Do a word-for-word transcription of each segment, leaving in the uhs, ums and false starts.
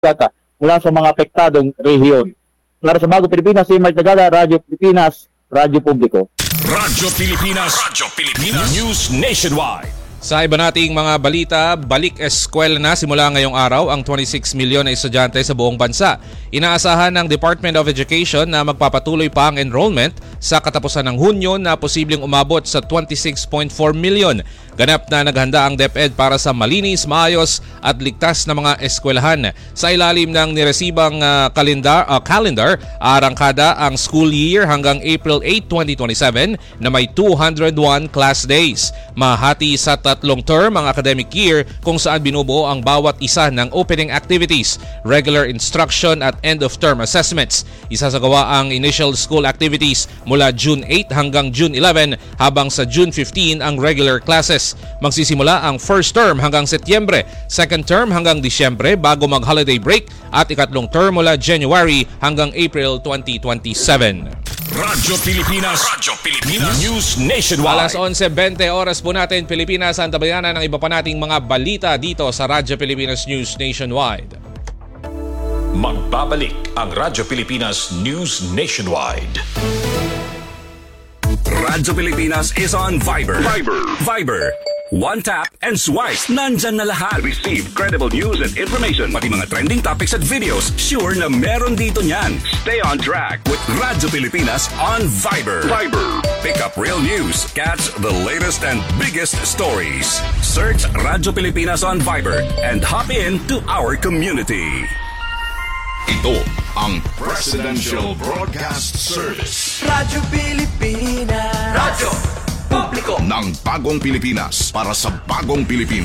data mula sa mga apektadong rehiyon. Para sa Bagong Pilipinas, si Mike Tagada, Radyo Pilipinas, Radyo Publiko. Radyo Pilipinas, Radyo Pilipinas, News Nationwide. Sa iba nating mga balita, balik eskwela na simula ngayong araw ang twenty-six milyon na estudyante sa buong bansa. Inaasahan ng Department of Education na magpapatuloy pa ang enrollment sa katapusan ng Hunyo na posibleng umabot sa twenty-six point four milyon. Ganap na naghanda ang DepEd para sa malinis, maayos at ligtas na mga eskwelahan. Sa ilalim ng niresibang uh, kalendar, uh, calendar, arangkada ang school year hanggang April eighth, twenty twenty-seven na may two hundred one class days. Mahati sa tatlong term ang academic year kung saan binubuo ang bawat isa ng opening activities, regular instruction at end-of-term assessments. Isasagawa ang initial school activities mula June eighth hanggang June eleventh habang sa June fifteenth ang regular classes. Magsisimula ang first term hanggang Setyembre, second term hanggang Disyembre bago mag-holiday break at ikatlong term mula January hanggang April twenty twenty-seven. Radyo Pilipinas, Radyo Pilipinas, News Nationwide. Alas onse bente oras po natin Pilipinas, ang tabayanan ng iba pa nating mga balita dito sa Radyo Pilipinas News Nationwide. Magbabalik ang Radyo Pilipinas News Nationwide. Radyo Pilipinas is on Viber. Viber. Viber. One tap and swipe. Nandyan na lahat. Receive credible news and information. Pati mga trending topics at videos. Sure na meron dito niyan. Stay on track with Radyo Pilipinas on Viber. Viber. Pick up real news. Catch the latest and biggest stories. Search Radyo Pilipinas on Viber and hop in to our community. Ito ang Presidential Broadcast Service. Radyo Pilipinas. Radyo Publiko ng Bagong Pilipinas para sa Bagong Pilipino.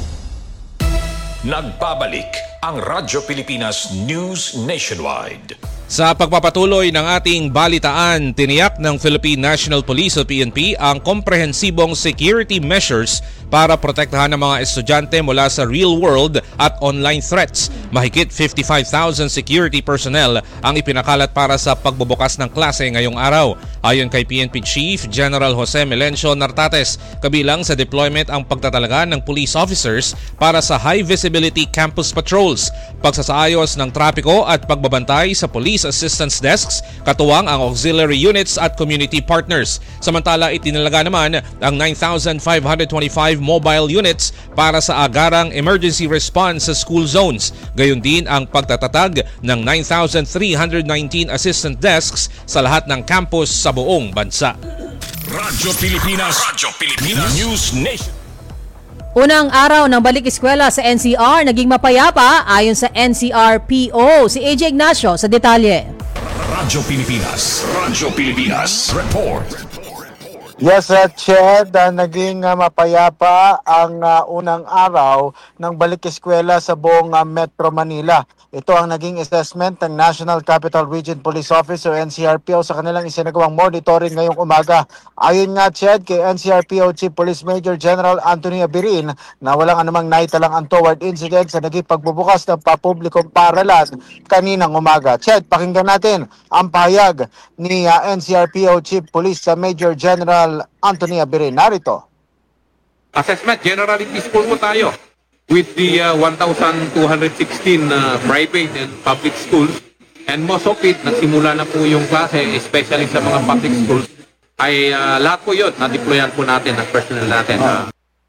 Nagbabalik ang Radyo Pilipinas News Nationwide. Sa pagpapatuloy ng ating balitaan, tiniyak ng Philippine National Police o P N P ang komprehensibong security measures para protektahan ng mga estudyante mula sa real world at online threats. Mahigit fifty-five thousand security personnel ang ipinakalat para sa pagbubukas ng klase ngayong araw. Ayon kay P N P Chief General Jose Melencio Nartates, kabilang sa deployment ang pagtatalaga ng police officers para sa high visibility campus patrols, pagsasaayos ng trapiko at pagbabantay sa police assistance desks, katuwang ang auxiliary units at community partners. Samantala, itinalaga naman ang nine thousand five hundred twenty-five mobile units para sa agarang emergency response sa school zones. Gayon din ang pagtatatag ng nine thousand three hundred nineteen assistant desks sa lahat ng campus sa buong bansa. Radyo Pilipinas, Radyo Pilipinas News Nation. Unang araw ng balik eskwela sa N C R naging mapayapa ayon sa N C R P O. Si A J Ignacio sa detalye. Radyo Pilipinas, Radyo Pilipinas Report. Yes, uh, Ched, uh, naging uh, mapayapa ang uh, unang araw ng balik eskwela sa buong uh, Metro Manila. Ito ang naging assessment ng National Capital Region Police Office o N C R P O sa kanilang isinagawang monitoring ngayong umaga. Ayon nga, Ched, kay N C R P O Chief Police Major General Anthony Abirin na walang anumang naitalang untoward incident sa naging pagbubukas ng papublikong paaralan kaninang umaga. Ched, pakinggan natin ang pahayag ni uh, N C R P O Chief Police Major General Anthony Abirin. Narito. Assessment, generally peaceful po tayo with the uh, one thousand two hundred sixteen uh, private and public schools, and most of it nagsimula na po yung klase, especially sa mga public schools ay uh, lahat po yun na-deployan po natin ang personnel natin. Uh,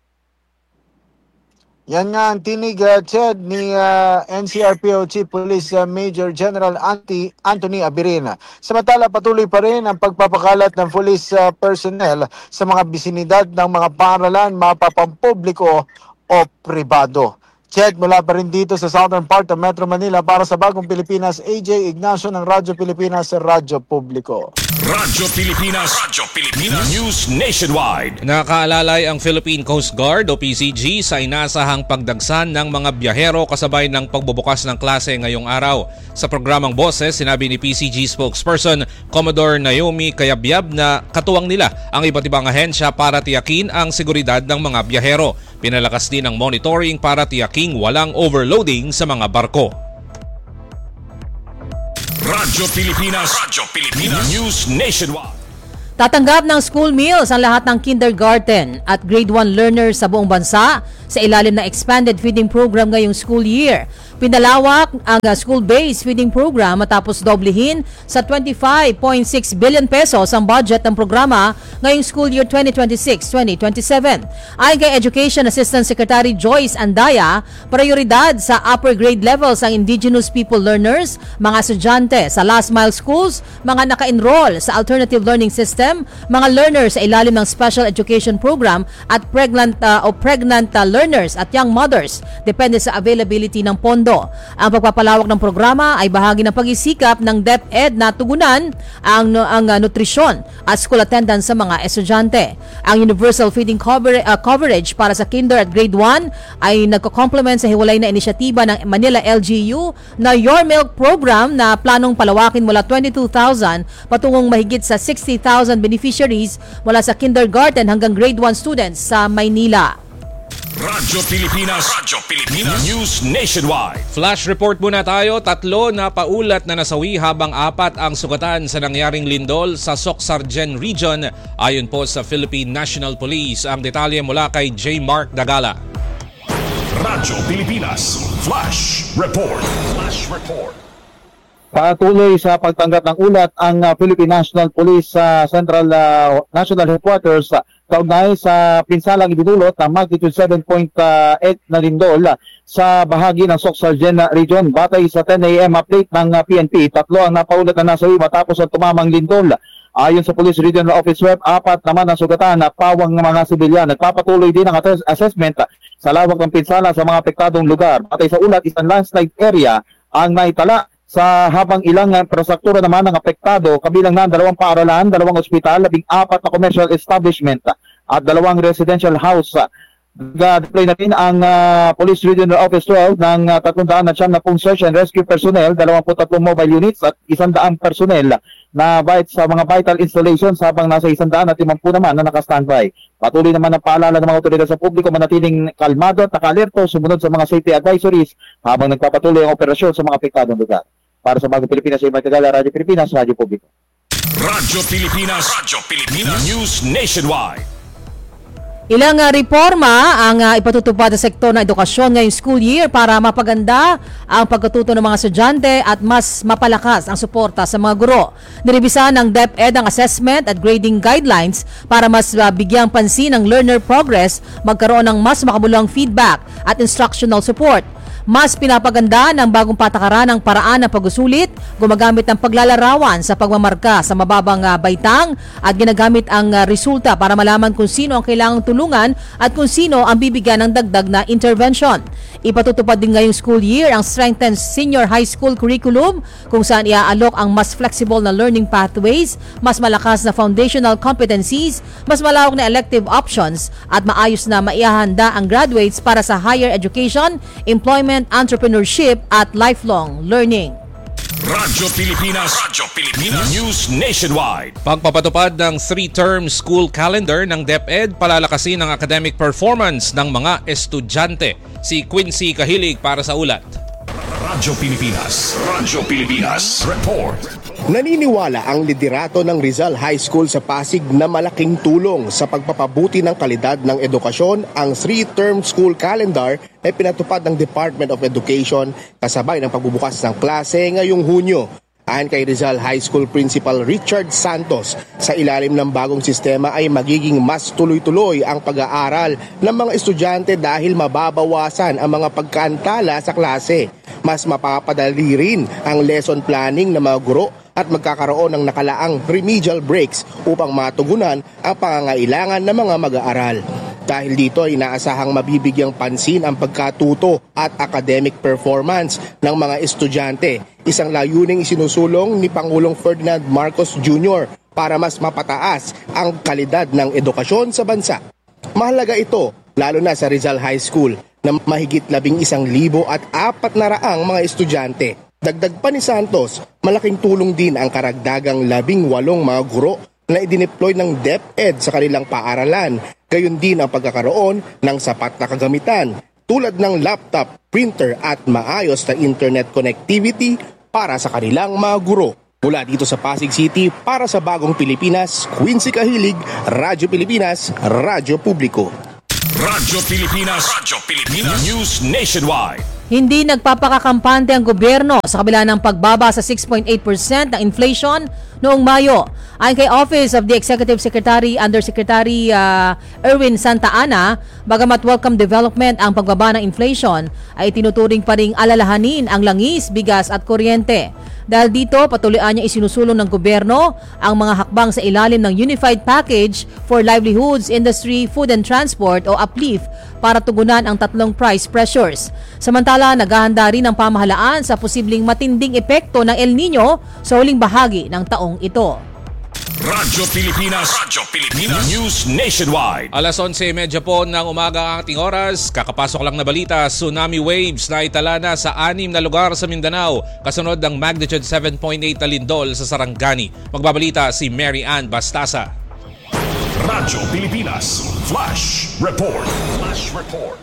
Yan nga ang tinig, uh, Ched, ni uh, N C R P O Chief Police uh, Major General Anti, Anthony Abirin. Samantala, patuloy pa rin ang pagpapakalat ng police uh, personnel sa mga bisinidad ng mga paaralan, mapapampubliko o pribado. Ched, mula pa rin dito sa southern part of Metro Manila para sa Bagong Pilipinas, A J Ignacio ng Radyo Pilipinas sa Radyo Publiko. Radyo Pilipinas, Radyo Pilipinas News Nationwide. Nakaalalay ang Philippine Coast Guard o P C G sa inasahang pagdagsan ng mga biyahero kasabay ng pagbubukas ng klase ngayong araw. Sa programang Boses, sinabi ni P C G spokesperson Commodore Naomi Kayabyab na katuwang nila ang iba't ibang ahensya para tiyakin ang seguridad ng mga biyahero. Pinalakas din ang monitoring para tiyaking walang overloading sa mga barko. Radyo Pilipinas, Radyo Pilipinas News Nationwide. Tatanggap ng school meals ang lahat ng kindergarten at grade one learners sa buong bansa sa ilalim ng expanded feeding program ngayong school year. Pinalawak ang uh, school-based feeding program matapos doblehin sa twenty-five point six billion pesos ang budget ng programa ngayong school year twenty twenty-six twenty twenty-seven. Ayon kay Education Assistant Secretary Joyce Andaya, prioridad sa upper grade levels ang indigenous people learners, mga estudyante sa last mile schools, mga naka-enroll sa alternative learning system, mga learners sa ilalim ng special education program at pregnant uh, o pregnant uh, learners at young mothers depende sa availability ng pondo. Ang pagpapalawak ng programa ay bahagi ng pag-isikap ng DepEd na tugunan ang, ang uh, nutrisyon at school attendance sa mga estudyante. Ang universal feeding cover, uh, coverage para sa kinder at grade one ay nagko-complement sa hiwalay na inisyatiba ng Manila L G U na Your Milk Program na planong palawakin mula twenty-two thousand patungong mahigit sa sixty thousand beneficiaries mula sa kindergarten hanggang grade one students sa Maynila. Radyo Pilipinas, Radyo Pilipinas, News Nationwide. Flash report muna tayo. Tatlo na paulat na nasawi habang apat ang sugatan sa nangyaring lindol sa Soc-Sargen Region ayon po sa Philippine National Police. Ang detalye mula kay J. Mark Dagala. Radyo Pilipinas, Flash Report. Flash Report. Patuloy sa pagtanggap ng ulat ang uh, Philippine National Police sa uh, Central uh, National Headquarters uh, kaugnay sa pinsalang ibinulot ng magnitude seven point eight na lindol uh, sa bahagi ng Soc-Sargen Region. Batay sa ten a m update ng uh, P N P, tatlo ang napaulat na nasawi matapos ang tumamang lindol. Ayon sa Police Regional Office Web, apat naman ang sugatan na pawang mga sibilyan. Nagpapatuloy din ang assessment uh, sa lawak ng pinsala sa mga apektadong lugar. Batay sa ulat, isang landslide area ang naitala sa habang ilang infrastruktura naman ang apektado, kabilang na dalawang paaralan, dalawang ospital, labing apat na commercial establishment at dalawang residential house. Nag-deploy na rin ang uh, Police Regional Office twelve ng uh, tatlong daan at siyam na pong search and rescue personnel, dalawampu't tatlong mobile units at isang daang personnel na bite sa mga vital installations habang nasa isang daan at limampu naman na naka-standby. Patuloy naman ang paalala ng mga otoridad sa publiko manatiling kalmado at naka-alerto sumunod sa mga safety advisories habang nagpapatuloy ang operasyon sa mga apektadong lugar. Para sa Bagong Pilipinas, J. Mark Dagala, Radyo Pilipinas, Radyo Publiko. Radyo Pilipinas, Radyo Pilipinas, News Nationwide. Ilang uh, reforma ang uh, ipatutupad sa sektor ng edukasyon ngayong school year para mapaganda ang pagkatuto ng mga estudyante at mas mapalakas ang suporta sa mga guro. Nirebisan ng DepEd ang assessment at grading guidelines para mas uh, bigyang pansin ang learner progress, magkaroon ng mas makabuluhang feedback at instructional support. Mas pinapaganda ng bagong patakaran ang paraan ng pag-usulit, gumagamit ng paglalarawan sa pagmamarka sa mababang uh, baitang at ginagamit ang uh, resulta para malaman kung sino ang kailangang tulungan at kung sino ang bibigyan ng dagdag na intervention. Ipatutupad din ngayong school year ang strengthened senior high school curriculum kung saan iaalok ang mas flexible na learning pathways, mas malakas na foundational competencies, mas malawak na elective options at maayos na maihahanda ang graduates para sa higher education, employment, entrepreneurship at lifelong learning. Radyo Pilipinas, Radyo Pilipinas, News Nationwide. Pagpapatupad ng three-term school calendar ng DepEd, palalakasin ang academic performance ng mga estudyante. Si Quincy Kahilig para sa ulat. Radyo Pilipinas, Radyo Pilipinas, Report. Naniniwala ang liderato ng Rizal High School sa Pasig na malaking tulong sa pagpapabuti ng kalidad ng edukasyon ang three-term school calendar na pinatupad ng Department of Education kasabay ng pagbubukas ng klase ngayong Hunyo. Ayon kay Rizal High School Principal Richard Santos, sa ilalim ng bagong sistema ay magiging mas tuloy-tuloy ang pag-aaral ng mga estudyante dahil mababawasan ang mga pagkaantala sa klase. Mas mapapadali rin ang lesson planning ng mga guro at magkakaroon ng nakalaang remedial breaks upang matugunan ang pangangailangan ng mga mag-aaral. Dahil dito ay inaasahang mabibigyang pansin ang pagkatuto at academic performance ng mga estudyante. Isang layuning isinusulong ni Pangulong Ferdinand Marcos Junior para mas mapataas ang kalidad ng edukasyon sa bansa. Mahalaga ito, lalo na sa Rizal High School, na mahigit labing isang libo at apat na raang mga estudyante. Dagdag pa ni Santos, malaking tulong din ang karagdagang labing walong mga guro na idineploy ng DepEd sa kanilang paaralan. Gayon din ang pagkakaroon ng sapat na kagamitan tulad ng laptop, printer at maayos na internet connectivity para sa kanilang mga guro. Mula dito sa Pasig City, para sa Bagong Pilipinas, Quincy Kahilig, Radyo Pilipinas, Radyo Publiko. Radyo Pilipinas, Radyo Pilipinas, News Nationwide. Hindi nagpapakakampante ang gobyerno sa kabila ng pagbaba sa six point eight percent ng inflation noong Mayo. Ayon kay Office of the Executive Secretary Undersecretary uh, Erwin Santa Ana, bagamat welcome development ang pagbaba ng inflation, ay tinuturing pa ring alalahanin ang langis, bigas at kuryente. Dahil dito, patuloy niya isinusulong ng gobyerno ang mga hakbang sa ilalim ng Unified Package for Livelihoods, Industry, Food and Transport o A P L I F para tugunan ang tatlong price pressures. Samantala, naghahanda rin ang pamahalaan sa posibleng matinding epekto ng El Nino sa huling bahagi ng taong ito. Radyo Pilipinas, Radyo Pilipinas, News Nationwide. Alas onse trenta po ng umaga ang ating oras. Kakapasok lang na balita, tsunami waves na itala na sa anim na lugar sa Mindanao kasunod ng magnitude seven point eight na lindol sa Sarangani. Magbabalita si Mary Ann Bastasa. Radyo Pilipinas, Flash Report. Flash Report.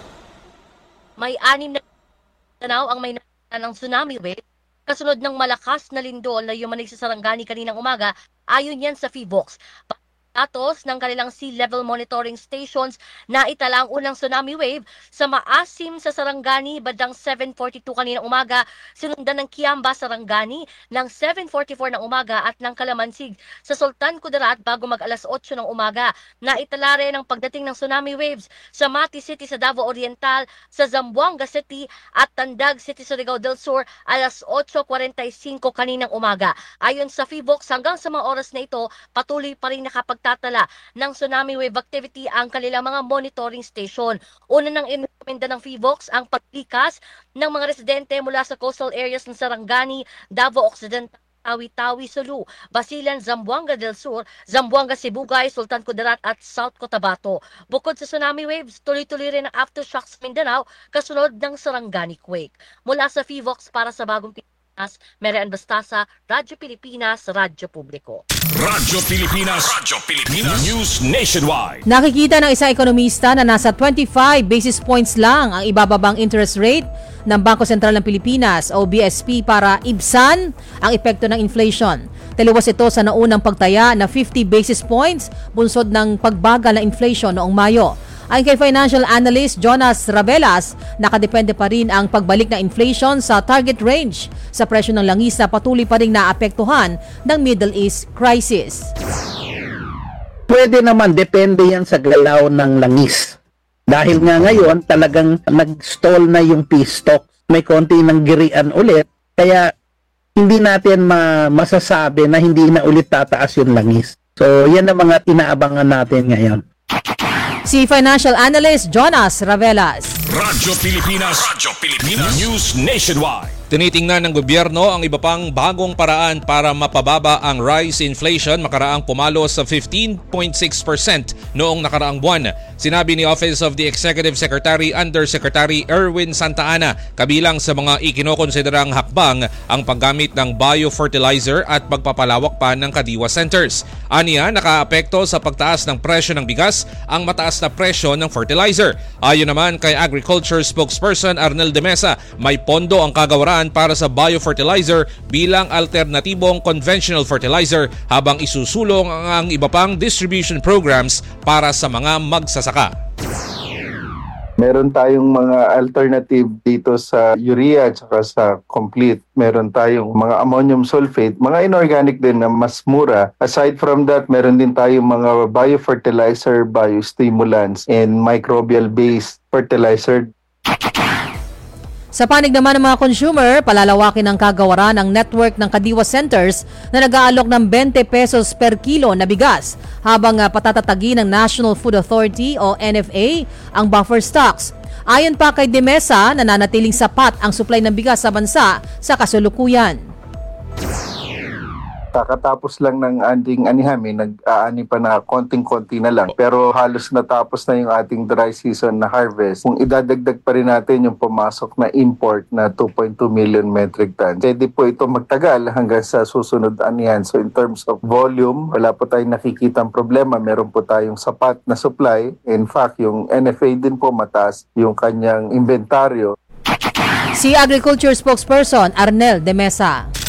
May anim na Mindanao ang may nakita ng tsunami wave kasunod ng malakas na lindol na yumanig sa Sarangani kaninang umaga, ayon yan sa Fivox. Datos ng kanilang sea level monitoring stations na itala ang unang tsunami wave sa Maasim sa Sarangani bandang seven forty-two kaninang umaga, sinundan ng Kiamba, Sarangani ng seven forty-four ng umaga at ng Kalamansig sa Sultan Kudarat bago mag alas otso ng umaga. Naitala rin ang pagdating ng tsunami waves sa Mati City sa Davao Oriental, sa Zamboanga City at Tandag City sa Surigao del Sur alas otso forty-five kaninang umaga. Ayon sa Fivox, hanggang sa mga oras na ito, patuloy pa rin nakapag tatala ng tsunami wave activity ang kanilang mga monitoring station. Una nang inirekomenda ng Fivox ang paglikas ng mga residente mula sa coastal areas ng Sarangani, Davao Occidental, Tawi-Tawi, Sulu, Basilan, Zamboanga del Sur, Zamboanga, Sibugay, Sultan Kudarat at South Cotabato. Bukod sa tsunami waves, tuloy-tuloy rin ang aftershocks sa Mindanao kasunod ng Sarangani quake. Mula sa Fivox para sa Bagong Pilipinas, Mary Ann Bastasa, Radyo Pilipinas, Radyo Publiko. Radyo Pilipinas, Radyo Pilipinas, News Nationwide. Nakikita ng isang ekonomista na nasa twenty-five basis points lang ang ibababang interest rate ng Bangko Sentral ng Pilipinas o B S P para ibsan ang epekto ng inflation. Taliwas ito sa naunang pagtaya na fifty basis points bunsod ng pagbagal na inflation noong Mayo. Ayon kay financial analyst Jonas Ravelas, nakadepende pa rin ang pagbalik na inflation sa target range sa presyo ng langis na patuloy pa rin naapektuhan ng Middle East crisis. Pwede naman, depende yan sa galaw ng langis. Dahil nga ngayon talagang nag-stall na yung peace talks. May konti ng girian ulit, kaya hindi natin ma- masasabi na hindi na ulit tataas yung langis. So yan ang mga inaabangan natin ngayon. Si financial analyst Jonas Ravelas. Radyo Pilipinas, Radyo Pilipinas, News Nationwide. Tinitingnan ng gobyerno ang iba pang bagong paraan para mapababa ang rise inflation makaraang pumalo sa fifteen point six percent noong nakaraang buwan. Sinabi ni Office of the Executive Secretary Undersecretary Erwin Santa Ana, kabilang sa mga ikinokonsiderang hakbang ang paggamit ng biofertilizer at pagpapalawak pa ng kadiwa centers. Aniya, nakaapekto sa pagtaas ng presyo ng bigas ang mataas na presyo ng fertilizer. Ayon naman kay Agriculture Spokesperson Arnel de Mesa, may pondo ang kagawaran para sa biofertilizer bilang alternatibong conventional fertilizer habang isusulong ang iba pang distribution programs para sa mga magsasaka. Meron tayong mga alternative dito sa urea at saka sa complete. Meron tayong mga ammonium sulfate, mga inorganic din na mas mura. Aside from that, meron din tayong mga biofertilizer, biostimulants, and microbial-based fertilizer. Sa panig naman ng mga consumer, palalawakin ang kagawaran ng network ng Kadiwa Centers na nag-aalok ng twenty pesos per kilo na bigas habang uh, patatatagin ng National Food Authority o N F A ang buffer stocks. Ayon pa kay De Mesa, nananatiling sapat ang supply ng bigas sa bansa sa kasalukuyan. Kakatapos lang ng ating anihamin, nag-aani pa na konting-konti na lang. Pero halos natapos na yung ating dry season na harvest. Kung idadagdag pa rin natin yung pumasok na import na two point two million metric tons, pwede po ito magtagal hanggang sa susunod anihan. So in terms of volume, wala po tayong nakikitang problema. Meron po tayong sapat na supply. In fact, yung N F A din po mataas yung kanyang inventaryo. Si Agriculture Spokesperson Arnel de Mesa.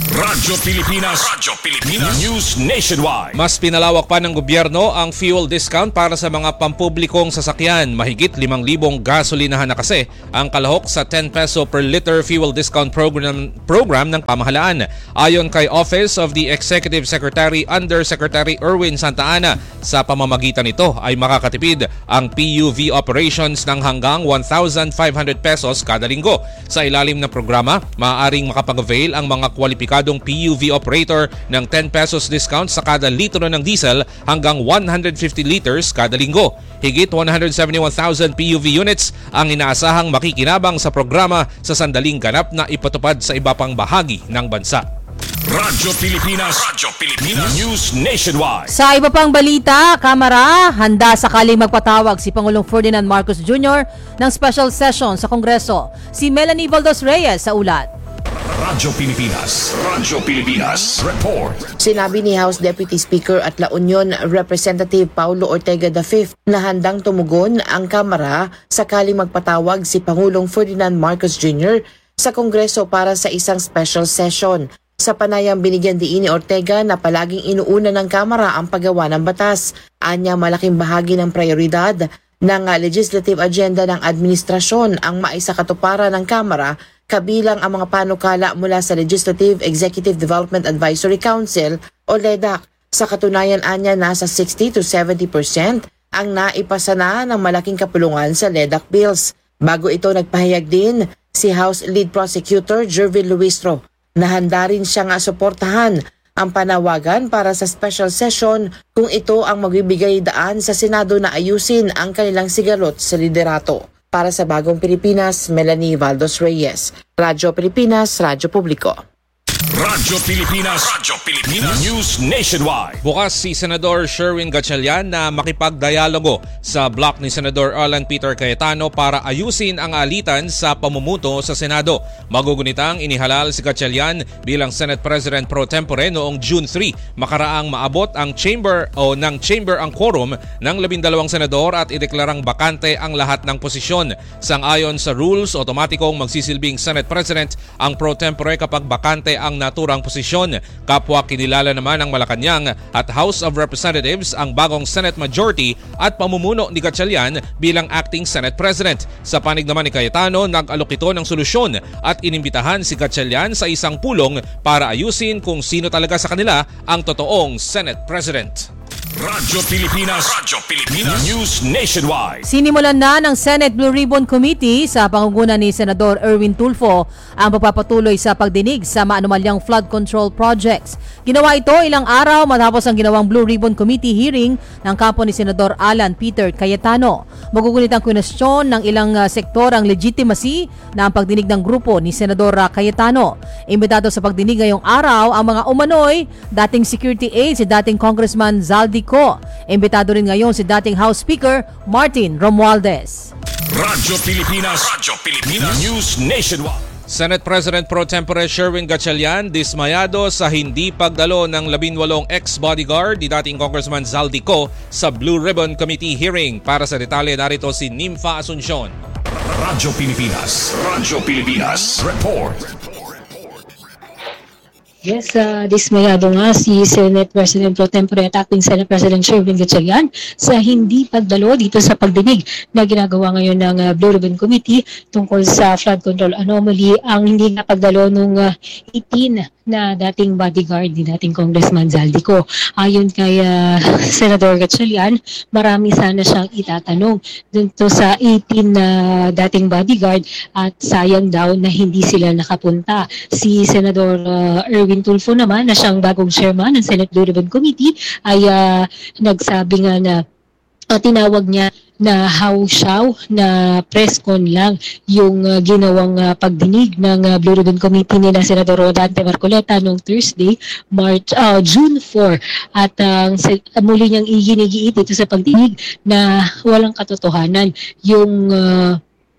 Radyo Pilipinas. Radyo Pilipinas. News Nationwide. Mas pinalawak pa ng gobyerno ang fuel discount para sa mga pampublikong sasakyan. Mahigit limang libong gasolinahan na kasi ang kalahok sa ten peso per liter fuel discount program, program ng pamahalaan. Ayon kay Office of the Executive Secretary Undersecretary Erwin Santa Ana, sa pamamagitan nito ay makakatipid ang P U V operations ng hanggang one thousand five hundred pesos kada linggo. Sa ilalim ng programa, maaaring makapag-avail ang mga kwalipikadong P U V operator ng ten pesos discount sa kada litro ng diesel hanggang one hundred fifty liters kada linggo. Higit one hundred seventy-one thousand P U V units ang inaasahang makikinabang sa programa sa sandaling ganap na ipatupad sa iba pang bahagi ng bansa. Radyo Pilipinas. Radyo Pilipinas. News Nationwide. Sa iba pang balita, Kamara, handa sakaling magpatawag si Pangulong Ferdinand Marcos Junior ng special session sa Kongreso. Si Melanie Valdos Reyes sa ulat. Radyo Pilipinas. Radyo Pilipinas. Report. Sinabi ni House Deputy Speaker at La Union Representative Paulo Ortega the fifth na handang tumugon ang Kamara sakaling magpatawag si Pangulong Ferdinand Marcos Junior sa Kongreso para sa isang special session. Sa panayang binigyan diin ni Ortega na palaging inuuna ng Kamara ang paggawa ng batas. Anya malaking bahagi ng prioridad ng legislative agenda ng administrasyon ang maisakatuparan ng Kamara, kabilang ang mga panukala mula sa Legislative Executive Development Advisory Council o L E D A C. Sa katunayan anya nasa sixty to seventy percent ang naipasa na ng malaking kapulungan sa L E D A C bills. Bago ito nagpahayag din si House Lead Prosecutor Jervin Luistro na handa rin siyang suportahan ang panawagan para sa special session kung ito ang magbibigay daan sa Senado na ayusin ang kanilang sigalot sa liderato. Para sa Bagong Pilipinas, Melanie Valdos Reyes. Radyo Pilipinas, Radyo Publiko. Radyo Pilipinas. Radyo Pilipinas. News Nationwide. Bukas si Senador Sherwin Gatchalian na makipagdialogo sa block ni Senador Alan Peter Cayetano para ayusin ang alitan sa pamumuto sa Senado. Magugunitang inihalal si Gatchalian bilang Senate President pro tempore noong June three. Makaraang maabot ang chamber o ng chamber ang quorum ng labindalawang senador at ideklarang bakante ang lahat ng posisyon. Sang-ayon sa rules, otomatikong magsisilbing Senate President ang pro tempore kapag bakante ang naturang posisyon. Kapwa kinilala naman ng Malacanang at House of Representatives ang bagong Senate Majority at pamumuno ni Gatchalian bilang Acting Senate President. Sa panig naman ni Cayetano, nag-alok ito ng solusyon at inimbitahan si Gatchalian sa isang pulong para ayusin kung sino talaga sa kanila ang totoong Senate President. Radyo Pilipinas. Radyo Pilipinas. News Nationwide. Sinimulan na ng Senate Blue Ribbon Committee sa pangunguna ni Senador Erwin Tulfo ang pagpapatuloy sa pagdinig sa maanumalyang flood control projects. Ginawa ito ilang araw matapos ang ginawang Blue Ribbon Committee hearing ng kampo ni Senador Alan Peter Cayetano. Magugunit ang kwestiyon ng ilang uh, sektor ang legitimacy na ang pagdinig ng grupo ni Senador uh, Cayetano. Imbitado sa pagdinig ngayong araw ang mga umano'y dating security aide si dating Congressman Zaldi Ko. Imbitado rin ngayon si dating House Speaker Martin Romualdez. Radyo Pilipinas. Radyo Pilipinas. News Nationwide. Senate President pro tempore Sherwin Gatchalian dismayado sa hindi pagdalo ng labinwalong ex-bodyguard ni dating Congressman Zaldi Ko sa Blue Ribbon Committee hearing. Para sa detalye, narito si Nympha Asuncion. Radyo Pilipinas. Radyo Pilipinas. Report. Yes, uh, dismayado nga si Senate President pro tempore at Acting Senate President Sherwin Gatchalian sa hindi pagdalo dito sa pagdinig na ginagawa ngayon ng uh, Blue Ribbon Committee tungkol sa flood control anomaly. Ang hindi na pagdalo nung uh, eighteen na dating bodyguard ni dating Congressman Zaldi Ko. Ayon kay uh, Senador Gatchalian, marami sana siyang itatanong dito sa eighteen na uh, dating bodyguard at sayang daw na hindi sila nakapunta. Si Senador uh, Erwin Tulfo naman na siyang bagong chairman ng Senate Blue Ribbon Committee ay uh, nagsabi nga na uh, tinawag niya na hausyaw na press con lang yung uh, ginawang uh, pagdinig ng uh, Blue Ribbon Committee nila Senador Rodante Marcoleta noong Thursday, March, uh, June four. At uh, muli niyang iginigiit ito sa pagdinig na walang katotohanan yung uh,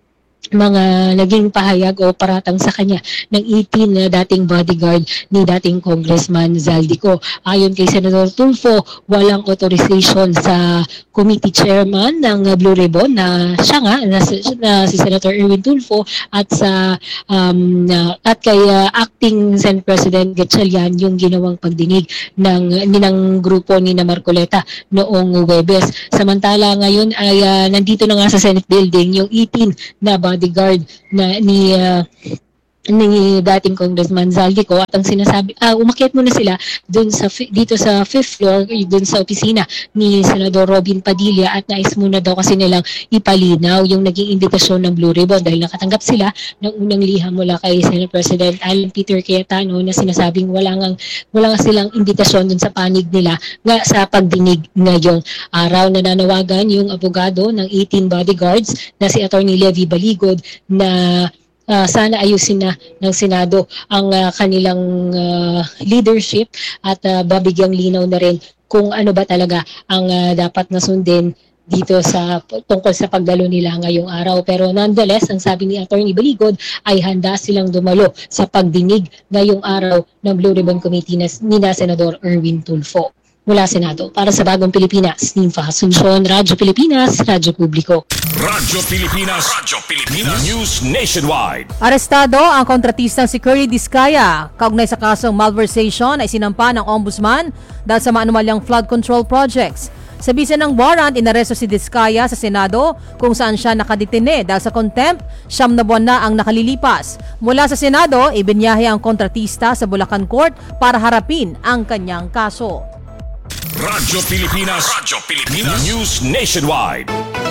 mga naging pahayag o paratang sa kanya ng eighteen na dating bodyguard ni dating Congressman Zaldico. Ayon kay Senador Tulfo, walang authorization sa committee chairman ng Blue Ribbon na siya nga na, na si Senator Erwin Tulfo at sa um, uh, at kay uh, acting Senate President Gatchalian yung ginawang pagdinig ng ninang grupo ni na Marcoleta noong Huwebes. Samantala ngayon ay uh, nandito na nga sa Senate building yung eighteen na bodyguard na ni uh, ni dating Congressman Zaldico at ang sinasabi ah, umakyat muna sila dun sa dito sa fifth floor dun sa opisina ni Senador Robin Padilla at nais muna daw kasi nilang ipalinaw yung naging imbitasyon ng Blue Ribbon dahil nakatanggap sila ng unang liham mula kay Senate President Alan Peter Cayetano na sinasabing wala ngang wala nga silang imbitasyon dun sa panig nila nga sa pagdinig ngayong araw. Nananawagan yung abogado ng eighteen bodyguards na si Attorney Levi Baligod na Uh, sana ayusin na ng Senado ang uh, kanilang uh, leadership at uh, babigyang linaw na rin kung ano ba talaga ang uh, dapat na sundin dito sa tungkol sa pagdalo nila ngayong araw. Pero nonetheless, ang sabi ni Attorney Baligod ay handa silang dumalo sa pagdinig ngayong araw ng Blue Ribbon Committee na, ni na Senador Erwin Tulfo. Mula Senado, para sa Bagong Pilipinas, Ninfa Asuncion, Radyo Pilipinas, Radyo Publiko. Radyo Pilipinas, Radyo Pilipinas, News Nationwide. Arestado ang kontratistang si Curly Discaya. Kaugnay sa kasong malversation ay sinampa ng Ombudsman dahil sa maanumalyang flood control projects. Sa bisa ng warrant, inaresto si Discaya sa Senado kung saan siya nakadetine dahil sa contempt, siyam na buwan na ang nakalilipas. Mula sa Senado, ibinyahe ang kontratista sa Bulacan Court para harapin ang kanyang kaso. Radyo Pilipinas, Radyo Pilipinas, News Nationwide.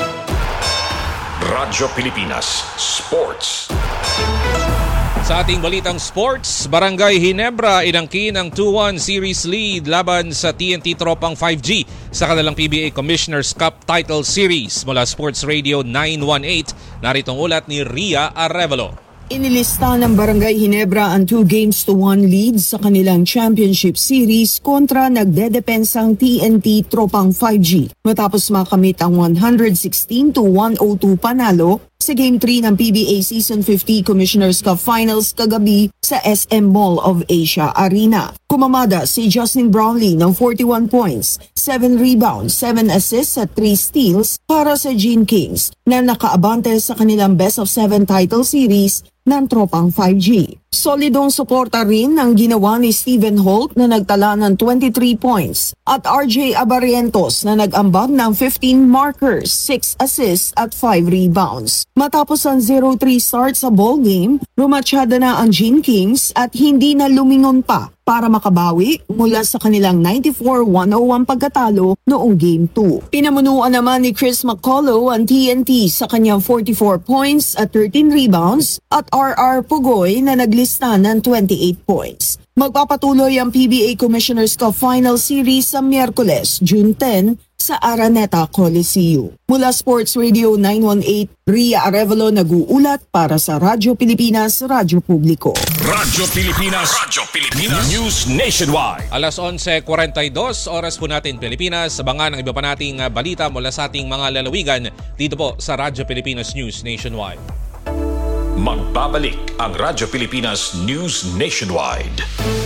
Radyo Pilipinas Sports. Sa ating balitang sports, Barangay Ginebra inangkin ang two one series lead laban sa T N T Tropang five G sa kanilang P B A Commissioner's Cup Title Series. Mula Sports Radio nine one eight, naritong ulat ni Ria Arevalo. Inilista ng Barangay Ginebra ang two games to one lead sa kanilang championship series kontra nagdedepensang T N T Tropang five G matapos makamit ang one sixteen to one oh two panalo sa Game three ng P B A Season fifty Commissioner's Cup Finals kagabi sa S M Mall of Asia Arena. Kumamada si Justin Brownlee ng forty-one points, seven rebounds, seven assists at three steals para sa Gene Kings na nakaabante sa kanilang best of seven title series ng Tropang five G. Solidong suporta rin ang ginawa ni Stephen Holt na nagtala ng twenty-three points at R J Abarientos na nag-ambag ng fifteen markers, six assists at five rebounds. Matapos ang zero three start sa ball game, rumatsyada na ang Gene Kings at hindi na lumingon pa para makabawi mula sa kanilang ninety-four one oh one pagkatalo noong Game two. Pinamunuan naman ni Chris McCullough ang T N T sa kanyang forty-four points at thirteen rebounds at R R Pugoy na naglista ng twenty-eight points. Magpapatuloy ang P B A Commissioner's Cup Final Series sa Miyerkules, June tenth sa Araneta Coliseum. Mula Sports Radio nine one eight, Ria Arevalo nag-uulat para sa Radyo Pilipinas, Radyo Publiko. Radyo Pilipinas, Radyo Pilipinas, News Nationwide. Alas onse forty-two, oras po natin Pilipinas. Sabangan ang iba pa nating balita mula sa ating mga lalawigan dito po sa Radyo Pilipinas News Nationwide. Magbabalik ang Radyo Pilipinas News Nationwide.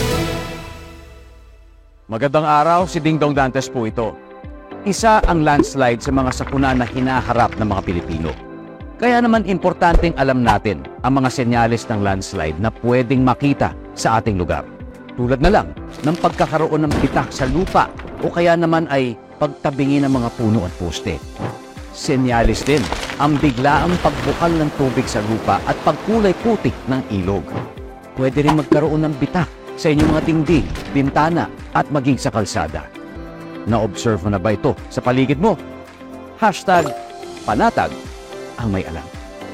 Magandang araw, si Dingdong Dantes po ito. Isa ang landslide sa mga sakuna na hinaharap ng mga Pilipino. Kaya naman importanteng alam natin ang mga senyales ng landslide na pwedeng makita sa ating lugar. Tulad na lang ng pagkakaroon ng bitak sa lupa o kaya naman ay pagtabingi ng mga puno at poste. Senyales din ang biglaang pagbukal ng tubig sa lupa at pagkulay puti ng ilog. Pwede rin magkaroon ng bitak sa inyong mga dingding, bintana at maging sa kalsada. Na-observe mo na ba ito sa paligid mo? Hashtag panatag ang may alam.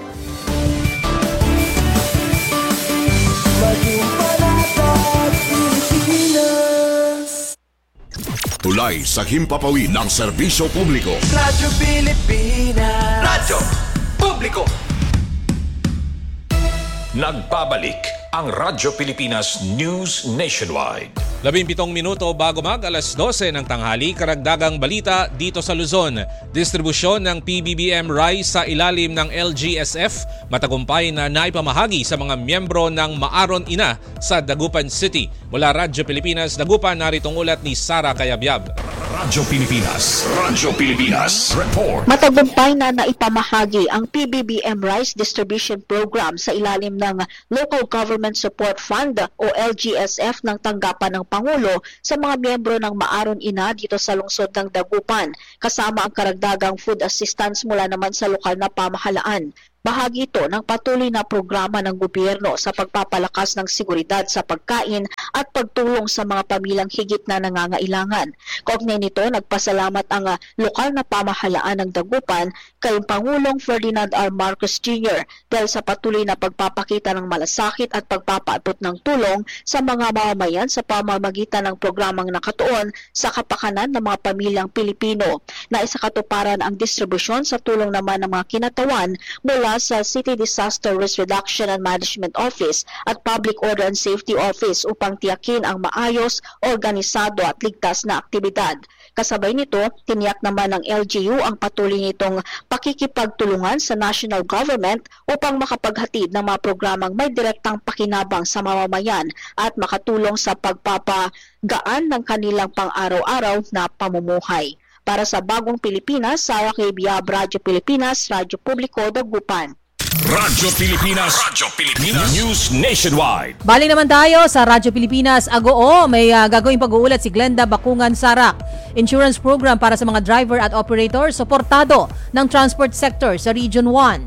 Tulay sa himpapawid ng serbisyo publiko. Radyo Pilipinas. Radyo Publiko. Nagbabalik ang Radyo Pilipinas News Nationwide. Labimpitong minuto bago mag alas dose ng tanghali, karagdagang balita dito sa Luzon. Distribusyon ng P B B M rice sa ilalim ng L G S F matagumpay na naipamahagi sa mga miyembro ng Maaron Ina sa Dagupan City. Mula Radyo Pilipinas, Dagupan, naritong ulat ni Sara Cayabyab. Radyo Pilipinas, Radyo Pilipinas, report. Matagumpay na naipamahagi ang P B B M Rice Distribution Program sa ilalim ng Local Government Support Fund o L G S F ng tanggapan ng Pangulo sa mga miyembro ng Maaron Ina dito sa lungsod ng Dagupan, kasama ang karagdagang food assistance mula naman sa lokal na pamahalaan. Bahagi ito ng patuloy na programa ng gobyerno sa pagpapalakas ng seguridad sa pagkain at pagtulong sa mga pamilyang higit na nangangailangan. Kaugnay nito, nagpasalamat ang uh, lokal na pamahalaan ng Dagupan kay Pangulong Ferdinand R. Marcos Junior dahil sa patuloy na pagpapakita ng malasakit at pagpapaabot ng tulong sa mga mamamayan sa pamamagitan ng programang nakatuon sa kapakanan ng mga pamilyang Pilipino. Naisakatuparan ang distribusyon sa tulong naman ng mga kinatawan mula sa City Disaster Risk Reduction and Management Office at Public Order and Safety Office upang tiyakin ang maayos, organisado at ligtas na aktibidad. Kasabay nito, tiniyak naman ng L G U ang patuloy nitong pakikipagtulungan sa national government upang makapaghatid ng mga programang may direktang pakinabang sa mamamayan at makatulong sa pagpapagaan ng kanilang pang-araw-araw na pamumuhay. Para sa Bagong Pilipinas, Sara Cayabyab, Radyo Pilipinas, Radyo Publiko, Dagupan. Radyo Pilipinas, Radyo Pilipinas News Nationwide. Balik naman tayo sa Radyo Pilipinas. Agoo, may uh, gagawing pag-uulat si Glenda Bakungan Sarak. Insurance program para sa mga driver at operator, suportado ng transport sector sa Region one.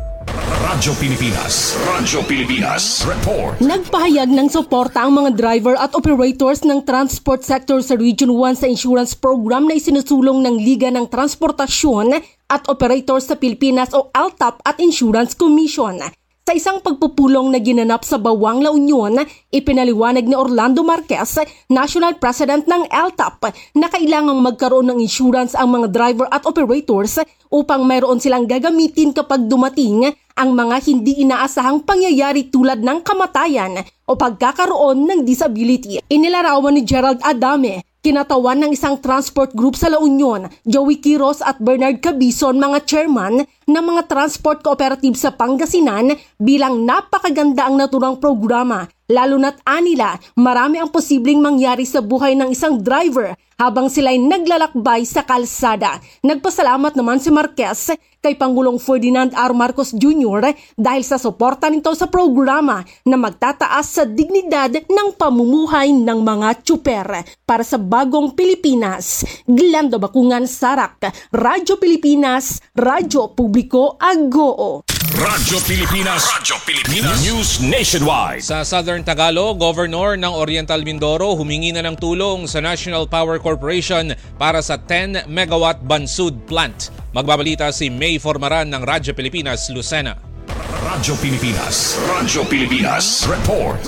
Radyo Pilipinas, Radyo Pilipinas, report. Nagpahayag ng suporta ang mga driver at operators ng transport sector sa Region one sa insurance program na isinusulong ng Liga ng Transportasyon at Operators sa Pilipinas o L T A P at Insurance Commission. Sa isang pagpupulong na ginanap sa Bawang, La Union, ipinaliwanag ni Orlando Marquez, National President ng L T A P, na kailangang magkaroon ng insurance ang mga driver at operators upang mayroon silang gagamitin kapag dumating ang mga hindi inaasahang pangyayari tulad ng kamatayan o pagkakaroon ng disability. Inilarawan ni Gerald Adame, kinatawan ng isang transport group sa La Union, Joey Quiros at Bernard Cabison, mga chairman ng mga transport cooperative sa Pangasinan, bilang napakaganda ang naturang programa. Lalo na't anila, marami ang posibleng mangyari sa buhay ng isang driver habang sila'y naglalakbay sa kalsada. Nagpasalamat naman si Marquez kay Pangulong Ferdinand R. Marcos Junior dahil sa suporta nito sa programa na magtataas sa dignidad ng pamumuhay ng mga tsuper. Para sa Bagong Pilipinas, Glenda Bakungan Sarak, Radyo Pilipinas, Radyo Publiko, Agoo. Radyo Pilipinas, Radyo Pilipinas News Nationwide. Sa Southern Tagalog, Governor ng Oriental Mindoro humingi na ng tulong sa National Power Corporation para sa ten megawatt Bansud plant. Magbabalita si May Formaran ng Radyo Pilipinas, Lucena. Radyo Pilipinas, Radyo Pilipinas, report.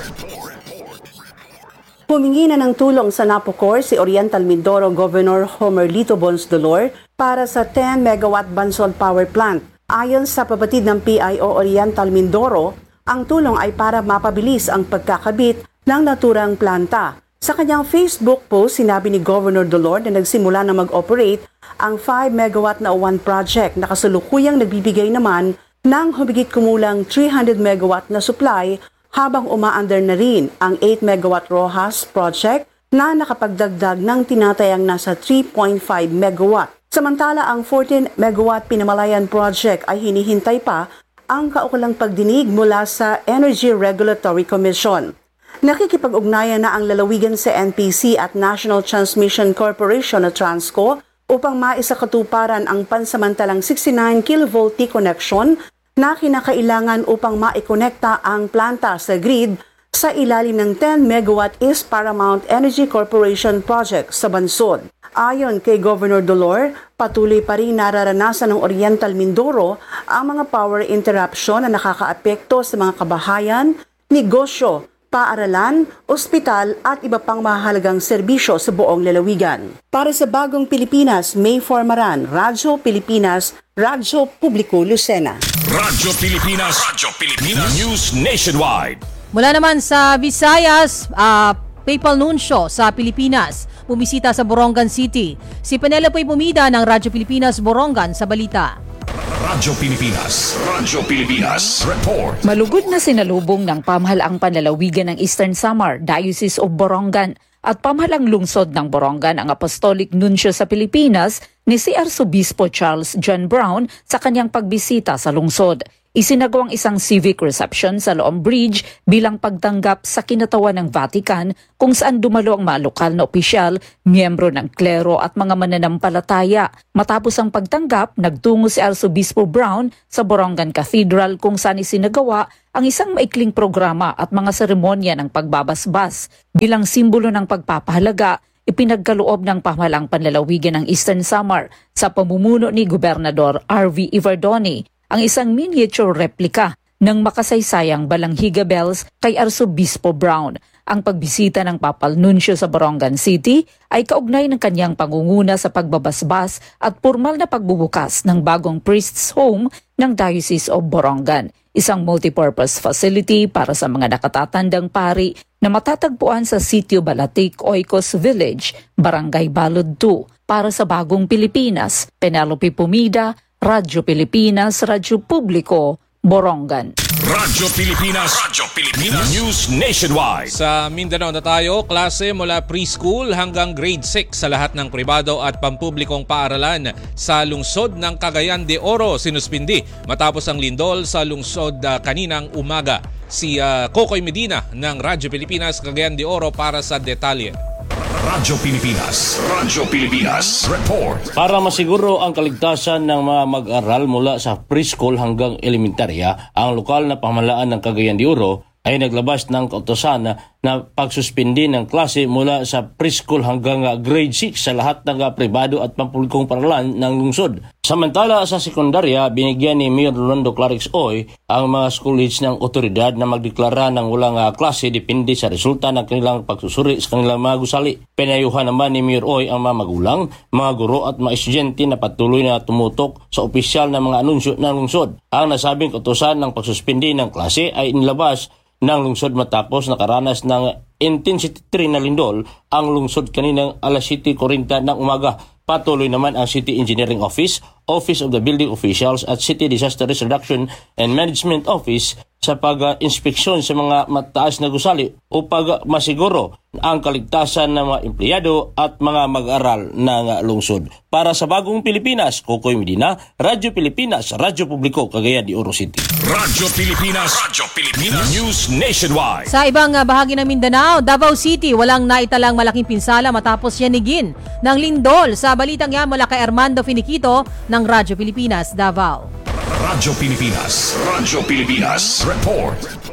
Humingi na ng tulong sa NAPOCOR si Oriental Mindoro Governor Homer Lito Bons Dolor para sa ten megawatt Bansud power plant. Ayon sa pabatid ng P I O Oriental Mindoro, ang tulong ay para mapabilis ang pagkakabit ng naturang planta. Sa kanyang Facebook post, sinabi ni Governor Dolor na nagsimula na mag-operate ang five megawatt na O one project na kasalukuyang nagbibigay naman ng humigit kumulang three hundred megawatt na supply, habang umaandar na rin ang eight megawatt Rojas project na nakapagdagdag ng tinatayang nasa three point five megawatt. Samantala, ang fourteen megawatt Pinamalayan project ay hinihintay pa ang kaukulang pagdinig mula sa Energy Regulatory Commission. Nakikipag-ugnayan na ang lalawigan sa N P C at National Transmission Corporation o Transco upang maisakatuparan ang pansamantalang sixty-nine kilovolt T-connection na kinakailangan upang maikonekta ang planta sa grid sa ilalim ng ten megawatt East Paramount Energy Corporation project sa Bansud. Ayon kay Governor Dolor, patuloy pa rin nararanasan ng Oriental Mindoro ang mga power interruption na nakakaapekto sa mga kabahayan, negosyo, paaralan, ospital at iba pang mahalagang serbisyo sa buong lalawigan. Para sa Bagong Pilipinas, May Formaran, Radyo Pilipinas, Radyo Publiko, Lucena. Radyo Pilipinas, Radyo Pilipinas News Nationwide. Mula naman sa Visayas, uh, Papal Nuncio sa Pilipinas, bumisita sa Borongan City. Si Penelope Pumida ng Radyo Pilipinas Borongan sa balita. Radyo Pilipinas, Radyo Pilipinas, report. Malugod na sinalubong ng pamahalaang panlalawigan ng Eastern Samar, Diocese of Borongan at pamahalang lungsod ng Borongan ang Apostolic Nuncio sa Pilipinas ni si Arsobispo Charles John Brown sa kanyang pagbisita sa lungsod. Isinagawang isang civic reception sa Loom Bridge bilang pagtanggap sa kinatawan ng Vatican kung saan dumalo ang mga lokal na opisyal, miyembro ng klero at mga mananampalataya. Matapos ang pagtanggap, nagtungo si Arsobispo Brown sa Borongan Cathedral kung saan isinagawa ang isang maikling programa at mga seremonya ng pagbabasbas. Bilang simbolo ng pagpapahalaga, ipinagkaloob ng pamahalang panlalawigan ng Eastern Samar sa pamumuno ni Gobernador R V Ivardoni ang isang miniature replica ng makasaysayang Balanghiga Bells kay Arsobispo Brown. Ang pagbisita ng Papal Nuncio sa Borongan City ay kaugnay ng kanyang pangunguna sa pagbabasbas at formal na pagbubukas ng bagong priest's home ng Diocese of Borongan, isang multipurpose facility para sa mga nakatatandang pari na matatagpuan sa Sitio Balatic, Oikos Village, Barangay Balod two. Para sa Bagong Pilipinas, Penelope Pumida, Radyo Pilipinas, Radyo Publiko, Borongan. Radyo Pilipinas, Radyo Pilipinas, News Nationwide. Sa Mindanao na tayo, klase mula preschool hanggang grade six sa lahat ng pribado at pampublikong paaralan sa lungsod ng Cagayan de Oro sinuspindi matapos ang lindol sa lungsod uh, kaninang umaga. Si uh, Kokoy Medina ng Radyo Pilipinas, Cagayan de Oro para sa detalye. Radyo Pilipinas, Radyo Pilipinas, report. Para masiguro ang kaligtasan ng mga mag-aral mula sa preschool hanggang elementarya, ang lokal na pamahalaan ng Cagayan de Oro ay naglabas ng kautosan na, na pagsuspindi ng klase mula sa preschool hanggang uh, grade six sa lahat ng uh, pribado at pampublikong paaralan ng lungsod. Samantala sa sekundarya, binigyan ni Mayor Rolando Clarix Oy ang mga school heads ng otoridad na magdeklara ng walang uh, klase depende sa resulta ng kanilang pagsusuri sa kanilang mga gusali. Pinayuhan naman ni Mayor Oy ang mga magulang, mga guro at mga estudyante na patuloy na tumutok sa opisyal na mga anunsyo ng lungsod. Ang nasabing kautosan ng pagsuspindi ng klase ay inilabas ng lungsod matapos nakaranas ng intensity three na lindol ang lungsod kaninang alas siyete forty ng umaga. Patuloy naman ang City Engineering Office, Office of the Building Officials at City Disaster Risk Reduction and Management Office sa pag-inspeksyon sa mga mataas na gusali upang masiguro ang kaligtasan ng mga empleyado at mga mag-aral ng lungsod. Para sa Bagong Pilipinas, Kokoy Medina, Radyo Pilipinas, Radyo Publiko, Cagayan de Oro City. Radyo Pilipinas, Radyo Pilipinas, News Nationwide. Sa ibang uh, bahagi ng Mindanao, Davao City, walang naitalang malaking pinsala matapos yanigin ng lindol. Sa balitang yan mula kay Armando Finiquito ng Radyo Pilipinas, Davao. Radyo Pilipinas, Radyo Pilipinas, report.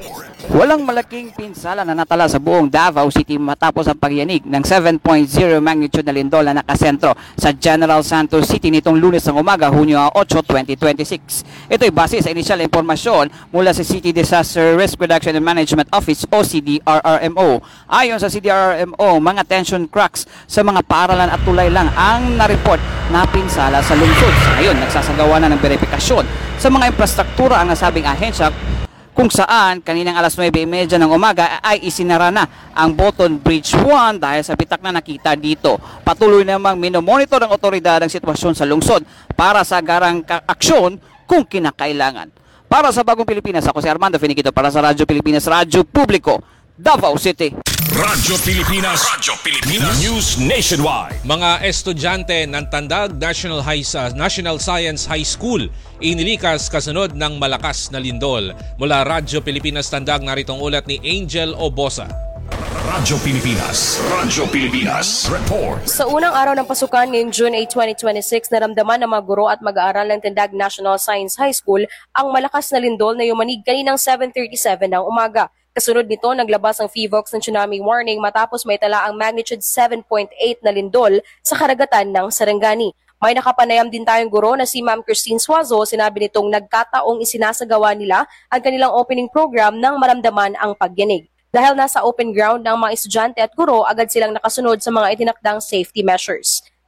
Walang malaking pinsala na natala sa buong Davao City matapos ang pagyanig ng seven point zero magnitude na lindol na nakasentro sa General Santos City nitong Lunes ng umaga, Hunyo eight, twenty twenty-six. Ito'y base sa inisyal na impormasyon mula sa City Disaster Risk Reduction and Management Office o C D R R M O. Ayon sa C D R R M O, mga tension cracks sa mga paaralan at tulay lang ang na-report na pinsala sa lungsod. Sa ngayon, nagsasagawa na ng verifikasyon sa mga infrastruktura ang nasabing ahensya kung saan kaninang alas nuwebe trenta ng umaga ay isinara na ang Boton Bridge one dahil sa bitak na nakita dito. Patuloy namang minomonitor ng otoridad ang sitwasyon sa lungsod para sa garang aksyon kung kinakailangan. Para sa Bagong Pilipinas, ako si Armando Finiquito para sa Radyo Pilipinas, Radyo Publiko, Davao City. Radyo Pilipinas, Radyo Pilipinas, News Nationwide. Mga estudyante ng Tandag National High uh, National Science High School inilikas kasunod ng malakas na lindol. Mula Radyo Pilipinas Tandag, naritong ulat ni Angel Obosa. Radyo Pilipinas, Radyo Pilipinas, report. Sa unang araw ng pasukan ngayong June eighth, twenty twenty-six, naramdaman ng mga guro at mag-aaral ng Tandag National Science High School ang malakas na lindol na yumanig kaninang seven thirty-seven ng umaga. Kasunod nito, naglabas ang PHIVOLCS ng tsunami warning matapos may tala ang magnitude seven point eight na lindol sa karagatan ng Sarangani. May nakapanayam din tayong guro na si Ma'am Christine Suazo. Sinabi nitong nagkataong isinasagawa nila ang kanilang opening program nang maramdaman ang pagyanig. Dahil nasa open ground ng mga estudyante at guro, agad silang nakasunod sa mga itinakdang safety measures. Sa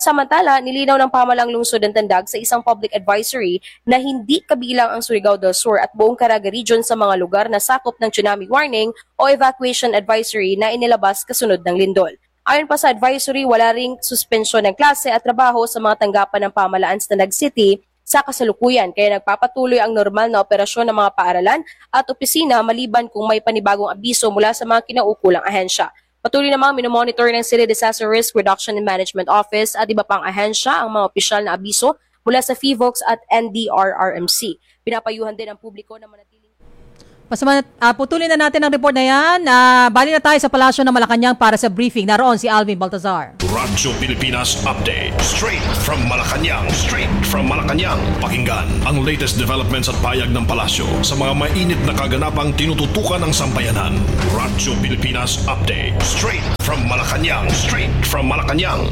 Samantala, nilinaw ng pamahalang lungsod ng Tandag sa isang public advisory na hindi kabilang ang Surigao del Sur at buong Caraga Region sa mga lugar na sakop ng tsunami warning o evacuation advisory na inilabas kasunod ng lindol. Ayon pa sa advisory, wala ring suspensyon ng klase at trabaho sa mga tanggapan ng pamahalaan sa Tandag City sa kasalukuyan, kaya nagpapatuloy ang normal na operasyon ng mga paaralan at opisina maliban kung may panibagong abiso mula sa mga kinaukulang ahensya. Patuloy namang minomonitor ng City Disaster Risk Reduction and Management Office at iba pang ahensya ang mga opisyal na abiso mula sa F I V O C at N D R R M C. Pinapayuhan din ang publiko na manatiling Pasama, uh, putulin na natin ang report na yan. Uh, bali na tayo sa Palasyo ng Malacanang para sa briefing. Naroon si Alvin Baltazar. Radyo Pilipinas Update. Straight from Malacanang. Straight from Malacanang. Pakinggan ang latest developments at payag ng Palasyo sa mga mainit na kaganapang tinututukan ng sambayanan. Radyo Pilipinas Update. Straight from Malacanang. Straight from Malacanang.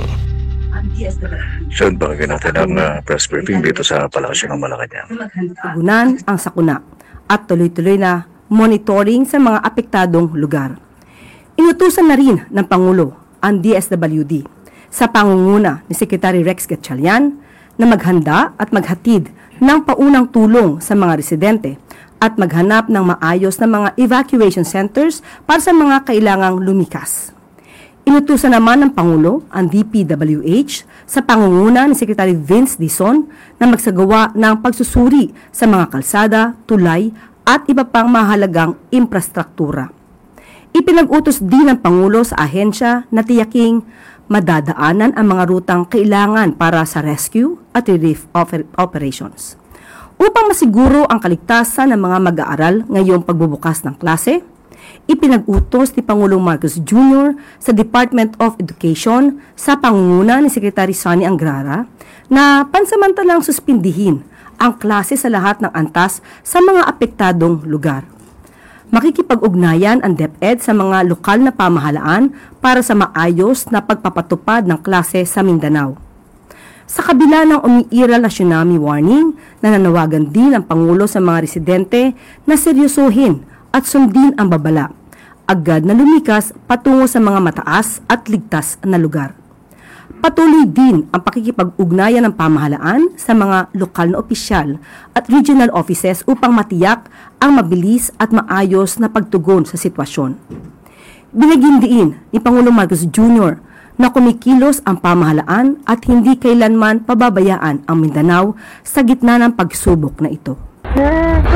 So, bagay natin ang uh, press briefing dito sa Palasyo ng Malacanang. Tugunan ang sakuna at tuloy-tuloy na monitoring sa mga apektadong lugar. Inutusan na rin ng Pangulo ang D S W D sa pangunguna ni Secretary Rex Gatchalian na maghanda at maghatid ng paunang tulong sa mga residente at maghanap ng maayos na mga evacuation centers para sa mga kailangang lumikas. Inutusan naman ng Pangulo ang D P W H sa pangunguna ni Secretary Vince Dizon na magsagawa ng pagsusuri sa mga kalsada, tulay at iba pang mahalagang infrastruktura. Ipinag-utos din ng Pangulo sa ahensya na tiyaking madadaanan ang mga rutang kailangan para sa rescue at relief operations. Upang masiguro ang kaligtasan ng mga mag-aaral ngayong pagbubukas ng klase, ipinag-utos ni Pangulong Marcos Junior sa Department of Education sa pangunguna ni Secretary Sonny Angrara na pansamantalang suspindihin ang klase sa lahat ng antas sa mga apektadong lugar. Makikipag-ugnayan ang DepEd sa mga lokal na pamahalaan para sa maayos na pagpapatupad ng klase sa Mindanao. Sa kabila ng umiiral na tsunami warning, nananawagan din ang Pangulo sa mga residente na seryosohin at sundin ang babala, agad na lumikas patungo sa mga mataas at ligtas na lugar. Patuloy din ang pakikipag-ugnayan ng pamahalaan sa mga lokal na opisyal at regional offices upang matiyak ang mabilis at maayos na pagtugon sa sitwasyon. Binigyan din ni Pangulong Marcos Junior na kumikilos ang pamahalaan at hindi kailanman pababayaan ang Mindanao sa gitna ng pagsubok na ito.